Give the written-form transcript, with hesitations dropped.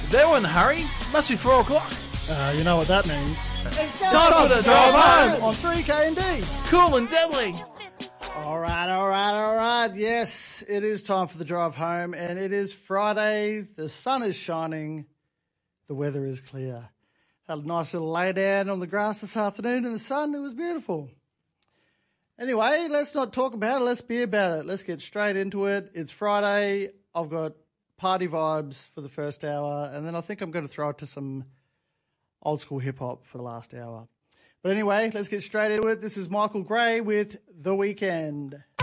They're in a hurry. Must be 4 o'clock. You know what that means. Time for the drive home on 3K&D. Cool and deadly. All right. Yes, it is time for the drive home, and it is Friday. The sun is shining. The weather is clear. Had a nice little lay down on the grass this afternoon in the sun. It was beautiful. Anyway, let's not talk about it. Let's be about it. Let's get straight into it. It's Friday. I've got party vibes for the first hour, and then I think I'm going to throw it to some old school hip hop for the last hour. But anyway, let's get straight into it. This is Michael Gray with The Weekend.